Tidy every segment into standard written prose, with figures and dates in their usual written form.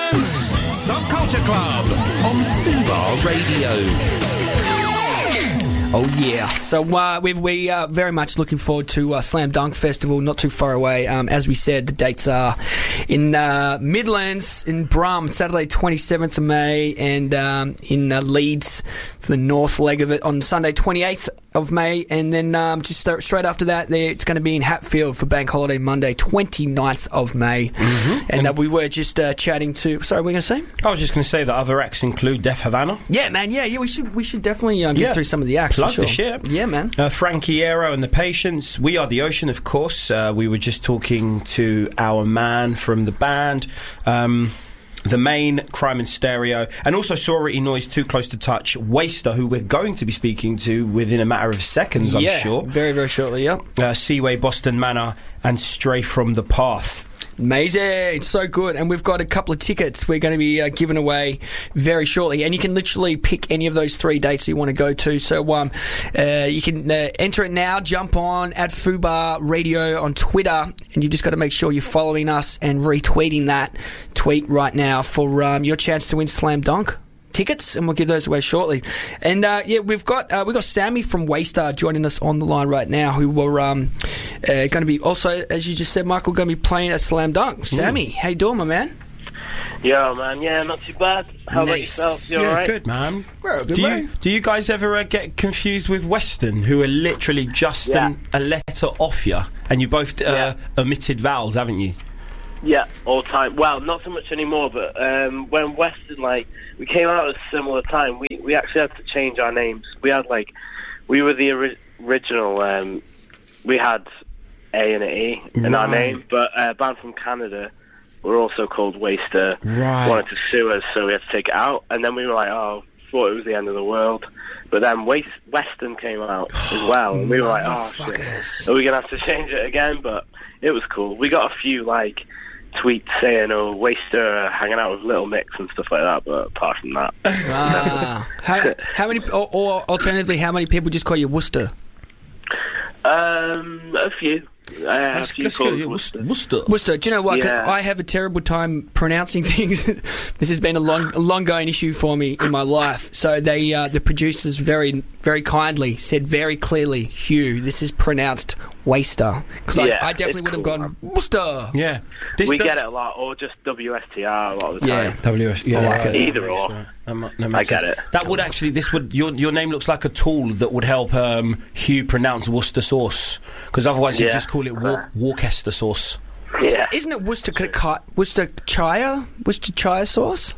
gentlemen, Subculture Club on Fubar Radio. Oh yeah! So we are very much looking forward to Slam Dunk Festival, not too far away. As we said, the dates are in Midlands, in Brum, Saturday 27th of May, and in Leeds for the north leg of it on Sunday 28th of May, and then just straight after that, it's going to be in Hatfield for Bank Holiday Monday 29th of May. Mm-hmm. And we were just chatting to. Sorry, what were you going to say? I was just going to say that other acts include Def Havana. Yeah, man. Yeah. We should definitely get through some of the acts. Plug for sure. the shit. Yeah, man. Frankie Aero and the Patients. We Are the Ocean, of course. We were just talking to our man from the band. The Main, Crime and Stereo, and also Sorority Noise, Too Close to Touch, Waster, who we're going to be speaking to within a matter of seconds, I'm sure. Very, very shortly, yeah. Seaway, Boston Manor, and Stray from the Path. Amazing. It's so good. And we've got a couple of tickets we're going to be giving away very shortly. And you can literally pick any of those 3 dates you want to go to. So you can enter it now. Jump on at Fubar Radio on Twitter. And you've just got to make sure you're following us and retweeting that tweet right now for your chance to win Slam Dunk tickets, and we'll give those away shortly. And we've got Sammy from Waystar joining us on the line right now, who we're going to be also, as you just said, Michael, going to be playing a Slam Dunk. Sammy, how you doing, my man? Yeah, man. Yeah, not too bad. How about yourself? You all right? Good, man. Well, good, do you guys ever get confused with Western, who are literally just a letter off you, and you both omitted vowels, haven't you? Yeah, all the time. Well, not so much anymore, but when Western, we came out at a similar time, we actually had to change our names. We were the original, we had A and an E in our name, but a band from Canada were also called Waster, wanted to sue us, so we had to take it out, and then we were like, thought it was the end of the world. But then Western came out as well, and we were like, shit, are we going to have to change it again? But it was cool. We got a few, tweets saying, Waster hanging out with Little Mix and stuff like that, but apart from that... How many, or alternatively, how many people just call you Worcester? A few. Let's go, Worcester. Do you know what? Yeah. I have a terrible time pronouncing things. This has been a long-going issue for me in my life. So the producers very, very kindly said very clearly, Hugh, this is pronounced Waster. Because I definitely would have gone Worcester. Yeah. We get it a lot, or just WSTR a lot of the time. Either or. I get it. That would actually, your name looks like a tool that would help Hugh pronounce Worcester sauce. Because otherwise he'd just call it Worcester sauce. Yeah. Isn't it Worcestershire sauce?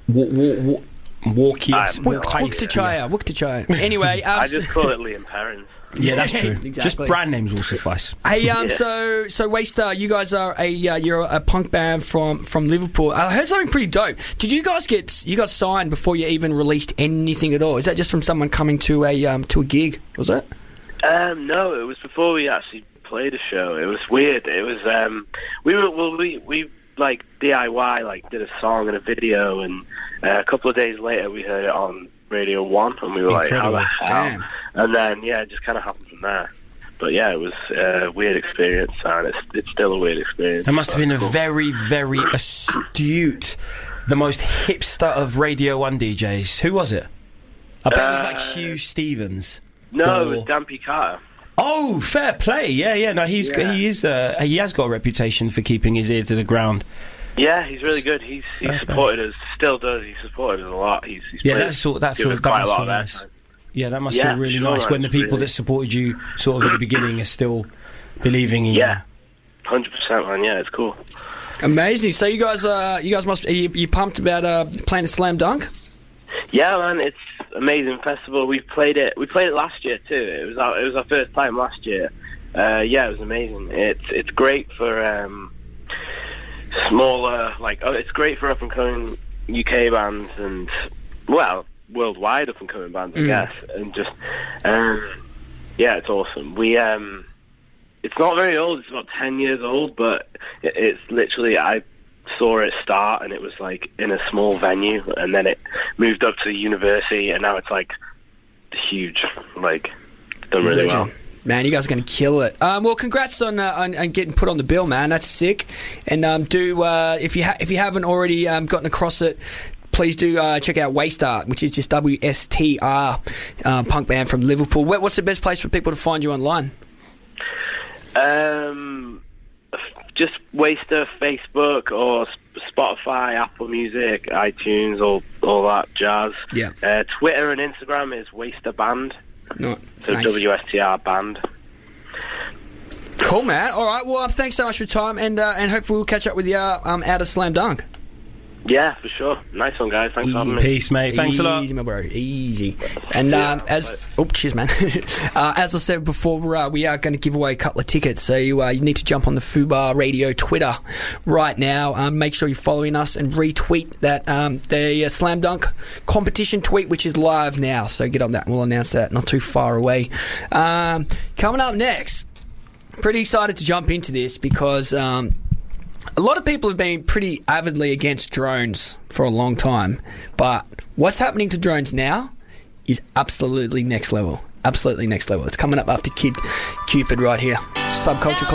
Worcestershire. Anyway, I just call it Liam Perrins. Yeah, that's true. Exactly. Just brand names will suffice. Hey, so Waystar, you guys are you're a punk band from Liverpool. I heard something pretty dope. Did you guys got signed before you even released anything at all? Is that just from someone coming to a gig? Was it? No, it was before we actually played a show. It was weird. It was we DIY did a song and a video, and a couple of days later we heard it on Radio 1, and we were Incredible. like, how the hell? Damn. And then it just kind of happened from there. But yeah, it was a weird experience, and it's still a weird experience. It must have been a very, very astute, the most hipster of Radio 1 DJs. Who was it? I bet it was Hugh Stevens. No, it was Dan P. Carter. Oh, fair play. Yeah. No, he has got a reputation for keeping his ear to the ground. Yeah, he's really good. He's supported us, still does. He supported us a lot. He's that feels quite a lot of nice. Yeah, that must feel really nice when the people that supported you sort of at the beginning are still believing in you. 100%, man. Yeah, it's cool. Amazing. So you guys must are you pumped about playing a Slam Dunk? Yeah, man, it's amazing festival. We played it last year too. It was our first time last year. It was amazing. It's great for smaller, it's great for up and coming UK bands and worldwide up and coming bands, I guess. And just it's awesome. We it's not very old. It's about 10 years old, but it's literally I saw it start, and it was in a small venue, and then it moved up to the university, and now it's huge. Done really well. Man, you guys are going to kill it. Well, congrats on getting put on the bill, man. That's sick. And if you haven't already gotten across it, please do check out Waster, which is just WSTR, punk band from Liverpool. What's the best place for people to find you online? Just Waster, Facebook or Spotify, Apple Music, iTunes, all that jazz. Yeah. Twitter and Instagram is Waster Band. No, So nice. WSTR Band. Cool, man. All right. Well, thanks so much for your time, and hopefully we'll catch up with you out of Slam Dunk. Yeah, for sure. Nice one, guys. Thanks for having me. Peace, mate. Thanks a lot. Easy, my bro. Easy. And cheers, man. As I said before, we are going to give away a couple of tickets. So you need to jump on the Fubar Radio Twitter right now. Make sure you're following us and retweet that the Slam Dunk competition tweet, which is live now. So get on that, and we'll announce that not too far away. Coming up next, pretty excited to jump into this because a lot of people have been pretty avidly against drones for a long time, but what's happening to drones now is absolutely next level. Absolutely next level. It's coming up after Kid Cupid right here. Subculture